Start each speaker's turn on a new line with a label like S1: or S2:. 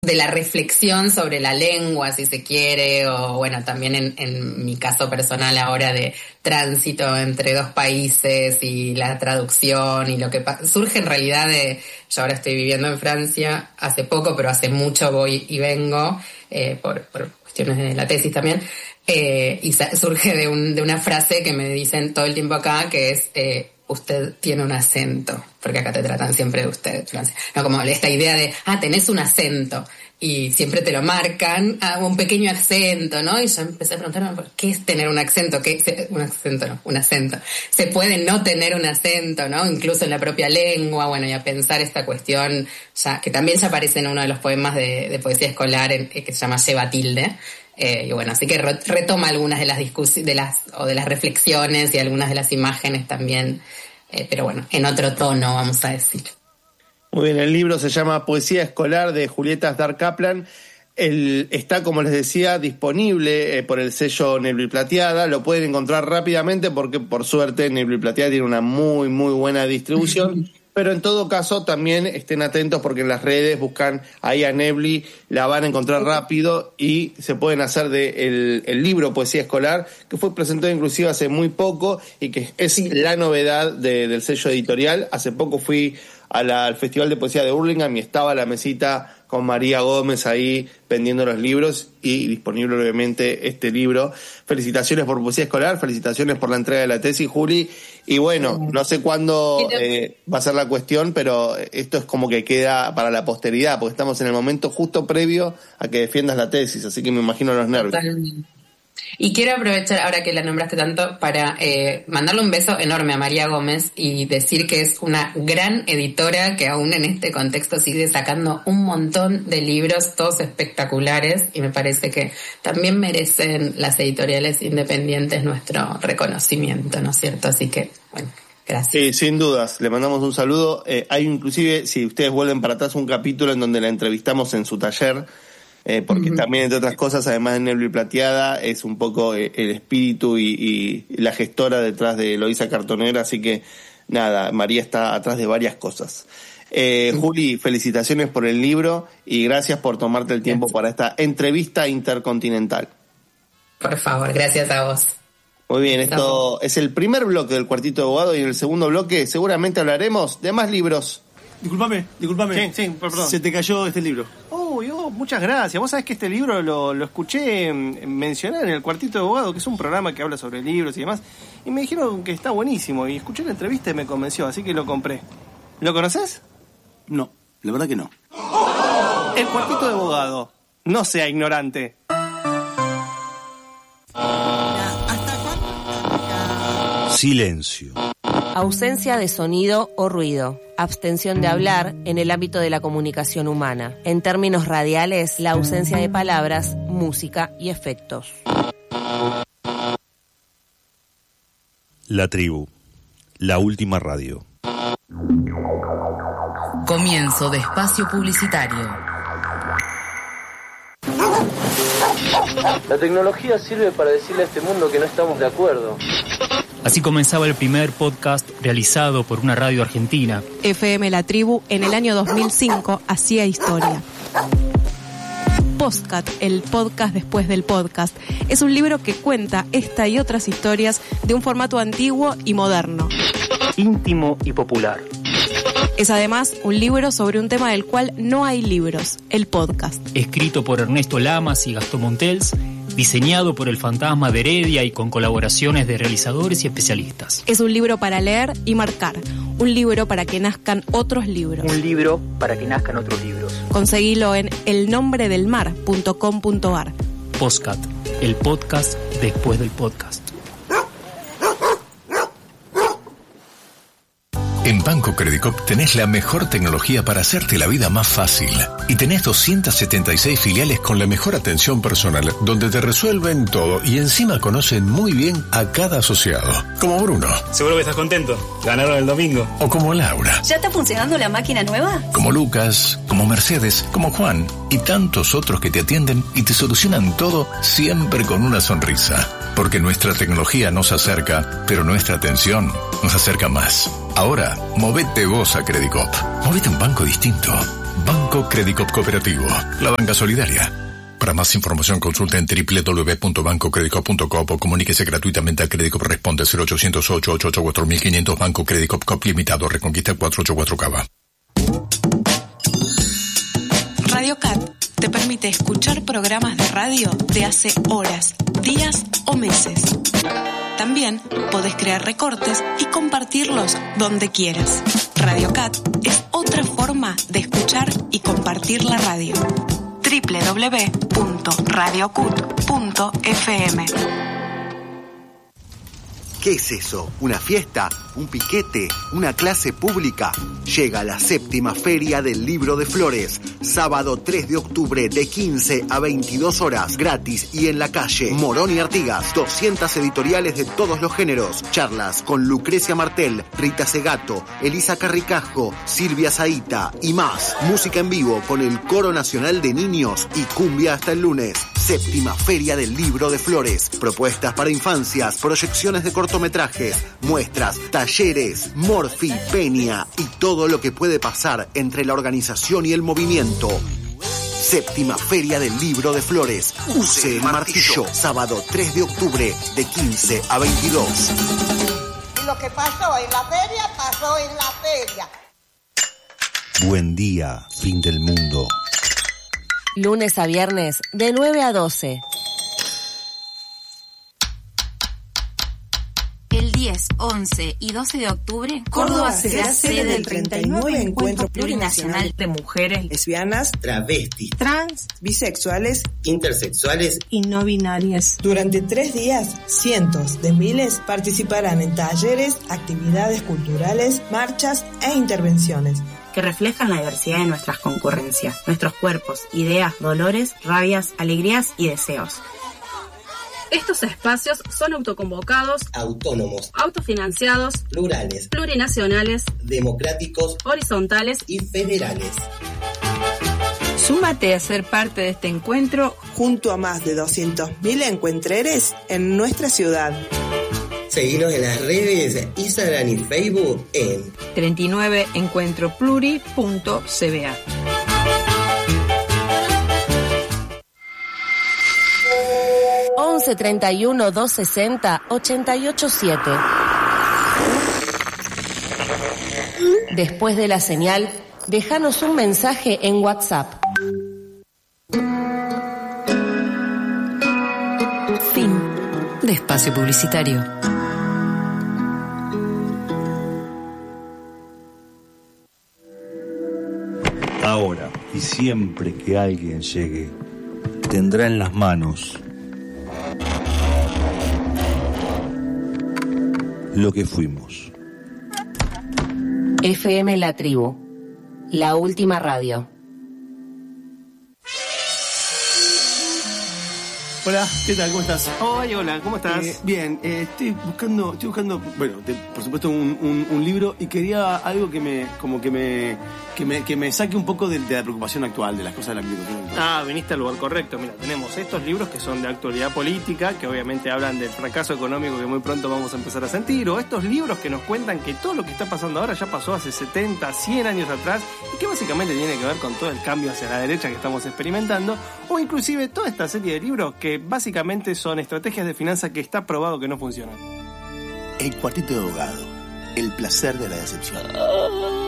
S1: de la reflexión sobre la lengua, si se quiere, o bueno, también en mi caso personal ahora de tránsito entre dos países y la traducción y lo que surge en realidad yo ahora estoy viviendo en Francia hace poco, pero hace mucho voy y vengo, por cuestiones de la tesis también, y surge de una frase que me dicen todo el tiempo acá, que es, usted tiene un acento, porque acá te tratan siempre de usted, Francia. No, como esta idea de, tenés un acento, y siempre te lo marcan, un pequeño acento, ¿no? Y yo empecé a preguntarme, ¿por qué es tener un acento? Un acento. Se puede no tener un acento, ¿no? Incluso en la propia lengua, bueno, y a pensar esta cuestión, que también ya aparece en uno de los poemas de poesía escolar, que se llama Lleva tilde. Y bueno, así que retoma algunas de las de las reflexiones y algunas de las imágenes también, pero bueno, en otro tono, vamos a decir.
S2: Muy bien, el libro se llama Poesía Escolar de Julieta Asdar Kaplan. Está, como les decía, disponible por el sello Nebla y Plateada. Lo pueden encontrar rápidamente porque, por suerte, Nebla y Plateada tiene una muy, muy buena distribución. Pero en todo caso también estén atentos porque en las redes buscan ahí a Nebli, la van a encontrar rápido y se pueden hacer de el libro Poesía Escolar, que fue presentado inclusive hace muy poco y que es la novedad del sello editorial. Hace poco fui al Festival de Poesía de Hurlingham y estaba la mesita con María Gómez ahí vendiendo los libros y disponible obviamente este libro. Felicitaciones por Poesía Escolar, felicitaciones por la entrega de la tesis, Juli. Y bueno, no sé cuándo va a ser la cuestión, pero esto es como que queda para la posteridad, porque estamos en el momento justo previo a que defiendas la tesis, así que me imagino los nervios.
S1: Totalmente. Y quiero aprovechar, ahora que la nombraste tanto, para mandarle un beso enorme a María Gómez y decir que es una gran editora que aún en este contexto sigue sacando un montón de libros, todos espectaculares, y me parece que también merecen las editoriales independientes nuestro reconocimiento, ¿no es cierto? Así que, bueno, gracias.
S2: Sí, sin dudas, le mandamos un saludo. Hay inclusive, si ustedes vuelven para atrás, un capítulo en donde la entrevistamos en su taller, porque también, entre otras cosas, además de Nebla y Plateada, es un poco el espíritu y la gestora detrás de Eloísa Cartonera, así que nada, María está atrás de varias cosas. Juli, felicitaciones por el libro y gracias por tomarte el tiempo para esta entrevista intercontinental.
S1: Por favor, gracias a vos.
S2: Muy bien, esto es el primer bloque del Cuartito de Abogado y en el segundo bloque seguramente hablaremos de más libros.
S3: Disculpame.
S2: Sí, perdón.
S3: Se te cayó este libro. Muchas gracias. Vos sabés que este libro lo escuché mencionar en el Cuartito de Abogado, que es un programa que habla sobre libros y demás, y me dijeron que está buenísimo, y escuché la entrevista y me convenció, así que lo compré. ¿Lo conoces?
S4: No, la verdad que no.
S3: El Cuartito de Abogado. No sea ignorante.
S5: Silencio.
S6: Ausencia de sonido o ruido. Abstención de hablar en el ámbito de la comunicación humana. En términos radiales, la ausencia de palabras, música y efectos.
S5: La tribu. La última radio.
S7: Comienzo de espacio publicitario.
S8: La tecnología sirve para decirle a este mundo que no estamos de acuerdo.
S9: Así comenzaba el primer podcast realizado por una radio argentina.
S10: FM La Tribu en el año 2005 hacía historia. Postcat, el podcast después del podcast, es un libro que cuenta esta y otras historias de un formato antiguo y moderno.
S9: Íntimo y popular.
S10: Es además un libro sobre un tema del cual no hay libros, el podcast.
S9: Escrito por Ernesto Lamas y Gastón Montels, diseñado por el Fantasma de Heredia y con colaboraciones de realizadores y especialistas.
S10: Es un libro para leer y marcar, un libro para que nazcan otros libros.
S9: Un libro para que nazcan otros libros.
S10: Conseguilo en elnombredelmar.com.ar.
S9: Postcat, el podcast después del podcast.
S11: En Banco Credicop tenés la mejor tecnología para hacerte la vida más fácil. Y tenés 276 filiales con la mejor atención personal, donde te resuelven todo y encima conocen muy bien a cada asociado. Como Bruno.
S12: Seguro que estás contento. Ganaron el domingo.
S11: O como Laura.
S13: ¿Ya está funcionando la máquina nueva?
S11: Como Lucas, como Mercedes, como Juan y tantos otros que te atienden y te solucionan todo siempre con una sonrisa. Porque nuestra tecnología nos acerca, pero nuestra atención nos acerca más. Ahora, movete vos a Credicop. Movete a un banco distinto. Banco Credicop Cooperativo, la banca solidaria. Para más información consulta en www.bancocredicop.com o comuníquese gratuitamente a Credicop Responde 0800-888-4500 Banco Credicop Cop Limitado, Reconquista 484 Cava.
S10: Radio Cat te permite escuchar programas de radio de hace horas, días o meses. También podés crear recortes y compartirlos donde quieras. Radio Cat es otra forma de escuchar y compartir la radio. www.radiocut.fm.
S14: ¿Qué es eso? ¿Una fiesta? ¿Un piquete? ¿Una clase pública? Llega la 7ª Feria del Libro de Flores, sábado 3 de octubre de 15 a 22 horas, gratis y en la calle. Morón y Artigas, 200 editoriales de todos los géneros, charlas con Lucrecia Martel, Rita Segato, Elisa Carricajo, Silvia Zaita y más. Música en vivo con el Coro Nacional de Niños y cumbia hasta el lunes. 7ª Feria del Libro de Flores. Propuestas para infancias, proyecciones de cortometrajes, muestras, talleres, Morfi, Peña y todo lo que puede pasar entre la organización y el movimiento. 7ª Feria del Libro de Flores. Use el martillo. Sábado 3 de octubre de 15 a 22.
S15: Lo que pasó en la feria, pasó en la feria.
S5: Buen día, fin del mundo.
S6: Lunes a viernes, de 9 a 12.
S16: El 10, 11 y 12 de octubre, Córdoba será sede del 39 Encuentro Plurinacional de Mujeres,
S17: Lesbianas,
S18: Travestis,
S17: Trans, Bisexuales,
S18: Intersexuales
S17: y No Binarias. Durante 3 días, cientos de miles participarán en talleres, actividades culturales, marchas e intervenciones
S19: que reflejan la diversidad de nuestras concurrencias, nuestros cuerpos, ideas, dolores, rabias, alegrías y deseos.
S20: Estos espacios son autoconvocados,
S18: autónomos,
S20: autofinanciados,
S18: plurales,
S20: plurinacionales,
S18: democráticos,
S20: horizontales
S18: y federales.
S21: Súmate a ser parte de este encuentro
S17: junto a más de 200.000 encuentreres en nuestra ciudad.
S18: Seguinos en las redes Instagram y Facebook en
S21: 39encuentropluri.cba.
S6: 11 31 260 887. Después de la señal, déjanos un mensaje en WhatsApp.
S7: Fin de espacio publicitario.
S5: Ahora y siempre que alguien llegue, tendrá en las manos lo que fuimos.
S6: FM La Tribu, la última radio.
S3: Hola, ¿qué tal? ¿Cómo estás? Hola, ¿cómo estás?
S2: Bien, estoy buscando, bueno, por supuesto un libro y quería algo que me saque un poco de la preocupación actual, de las cosas de la preocupación actual.
S3: Viniste al lugar correcto. Mira, tenemos estos libros que son de actualidad política, que obviamente hablan del fracaso económico que muy pronto vamos a empezar a sentir, o estos libros que nos cuentan que todo lo que está pasando ahora ya pasó hace 70, 100 años atrás y que básicamente tiene que ver con todo el cambio hacia la derecha que estamos experimentando, o inclusive toda esta serie de libros que básicamente son estrategias de finanzas que está probado que no funcionan.
S4: El Cuartito de Abogado, el placer de la decepción.